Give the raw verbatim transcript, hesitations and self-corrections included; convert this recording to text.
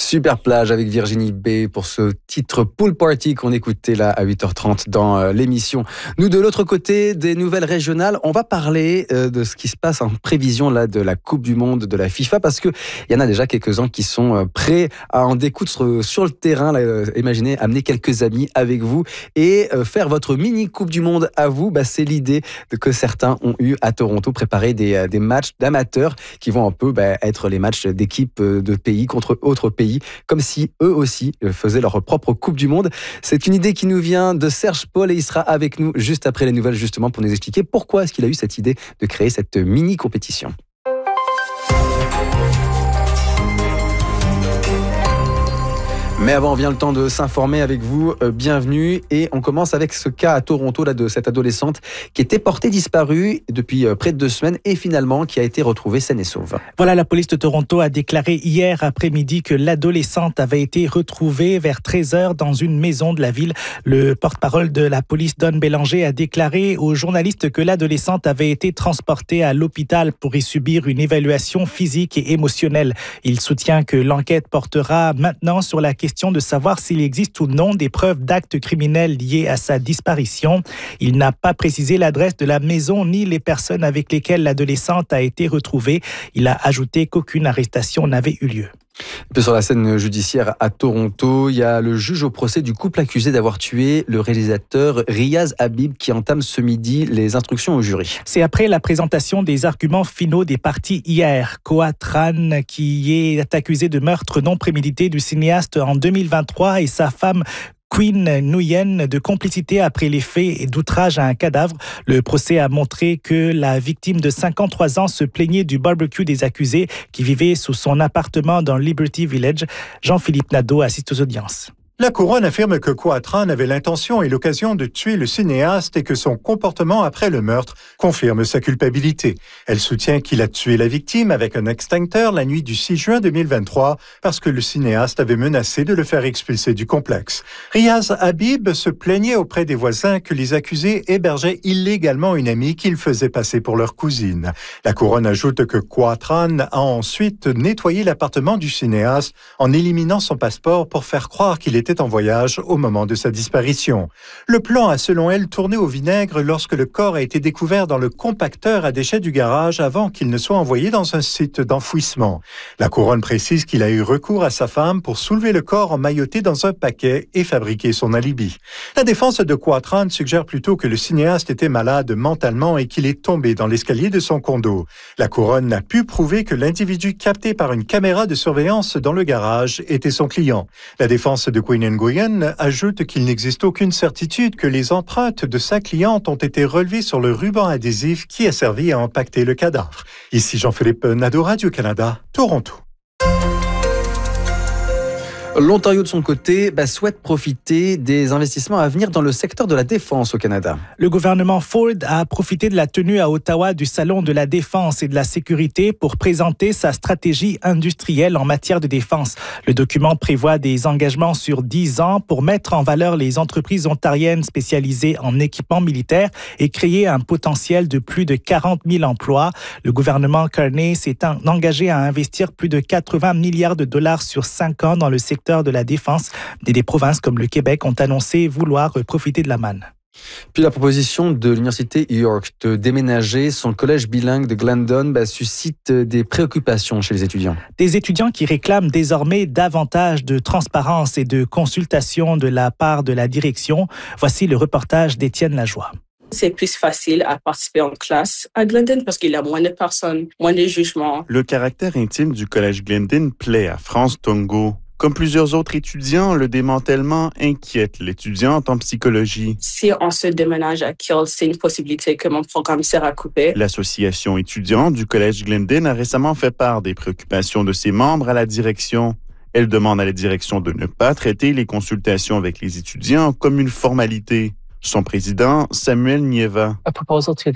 Super plage avec Virginie B pour ce titre Pool Party qu'on écoutait là à huit heures trente dans euh, l'émission. Nous, de l'autre côté des nouvelles régionales, on va parler euh, de ce qui se passe en prévision là de la Coupe du Monde de la FIFA, parce que il y en a déjà quelques-uns qui sont euh, prêts à en découdre sur le terrain. Là, euh, imaginez amener quelques amis avec vous et euh, faire votre mini Coupe du Monde à vous. Bah, c'est l'idée que certains ont eu à Toronto, préparer des, euh, des matchs d'amateurs qui vont un peu bah, être les matchs d'équipes de pays contre autres pays, comme si eux aussi faisaient leur propre Coupe du Monde. C'est une idée qui nous vient de Serge Paul et il sera avec nous juste après les nouvelles, justement pour nous expliquer pourquoi est-ce qu'il a eu cette idée de créer cette mini compétition. Mais avant vient le temps de s'informer avec vous. Euh, bienvenue. Et on commence avec ce cas à Toronto là, de cette adolescente qui était portée disparue depuis euh, près de deux semaines et finalement qui a été retrouvée saine et sauve. Voilà, la police de Toronto a déclaré hier après-midi que l'adolescente avait été retrouvée vers treize heures dans une maison de la ville. Le porte-parole de la police, Don Bélanger, a déclaré aux journalistes que l'adolescente avait été transportée à l'hôpital pour y subir une évaluation physique et émotionnelle. Il soutient que l'enquête portera maintenant sur la question de savoir s'il existe ou non des preuves d'actes criminels liés à sa disparition. Il n'a pas précisé l'adresse de la maison ni les personnes avec lesquelles l'adolescente a été retrouvée. Il a ajouté qu'aucune arrestation n'avait eu lieu. Et puis sur la scène judiciaire à Toronto, il y a le juge au procès du couple accusé d'avoir tué le réalisateur Riaz Habib qui entame ce midi les instructions au jury. C'est après la présentation des arguments finaux des parties hier. Koa Tran, qui est accusé de meurtre non prémédité du cinéaste en deux mille vingt-trois, et sa femme Queen Nguyen de complicité après les faits et d'outrage à un cadavre. Le procès a montré que la victime de cinquante-trois ans se plaignait du barbecue des accusés qui vivaient sous son appartement dans Liberty Village. Jean-Philippe Nadeau assiste aux audiences. La couronne affirme que Koa Tran avait l'intention et l'occasion de tuer le cinéaste et que son comportement après le meurtre confirme sa culpabilité. Elle soutient qu'il a tué la victime avec un extincteur la nuit du six juin deux mille vingt-trois parce que le cinéaste avait menacé de le faire expulser du complexe. Riaz Habib se plaignait auprès des voisins que les accusés hébergeaient illégalement une amie qu'ils faisaient passer pour leur cousine. La couronne ajoute que Koa Tran a ensuite nettoyé l'appartement du cinéaste en éliminant son passeport pour faire croire qu'il était en voyage au moment de sa disparition. Le plan a, selon elle, tourné au vinaigre lorsque le corps a été découvert dans le compacteur à déchets du garage avant qu'il ne soit envoyé dans un site d'enfouissement. La couronne précise qu'il a eu recours à sa femme pour soulever le corps emmailloté dans un paquet et fabriquer son alibi. La défense de Koa Tran suggère plutôt que le cinéaste était malade mentalement et qu'il est tombé dans l'escalier de son condo. La couronne n'a pu prouver que l'individu capté par une caméra de surveillance dans le garage était son client. La défense de Queen Nguyen ajoute qu'il n'existe aucune certitude que les empreintes de sa cliente ont été relevées sur le ruban adhésif qui a servi à empaqueter le cadavre. Ici Jean-Philippe Nadeau, Radio-Canada, Toronto. L'Ontario, de son côté, bah, souhaite profiter des investissements à venir dans le secteur de la défense au Canada. Le gouvernement Ford a profité de la tenue à Ottawa du Salon de la défense et de la sécurité pour présenter sa stratégie industrielle en matière de défense. Le document prévoit des engagements sur dix ans pour mettre en valeur les entreprises ontariennes spécialisées en équipement militaire et créer un potentiel de plus de quarante mille emplois. Le gouvernement Carney s'est engagé à investir plus de quatre-vingts milliards de dollars sur cinq ans dans le secteur de la défense. Et des provinces comme le Québec ont annoncé vouloir profiter de la manne. Puis la proposition de l'Université York de déménager son collège bilingue de Glendon bah, suscite des préoccupations chez les étudiants. Des étudiants qui réclament désormais davantage de transparence et de consultation de la part de la direction. Voici le reportage d'Étienne Lajoie. C'est plus facile à participer en classe à Glendon parce qu'il y a moins de personnes, moins de jugements. Le caractère intime du collège Glendon plaît à France Tongo. Comme plusieurs autres étudiants, le démantèlement inquiète l'étudiante en psychologie. Si on se déménage à Kiel, c'est une possibilité que mon programme sera coupé. L'association étudiante du collège Glendon a récemment fait part des préoccupations de ses membres à la direction. Elle demande à la direction de ne pas traiter les consultations avec les étudiants comme une formalité. Son président, Samuel Nieva.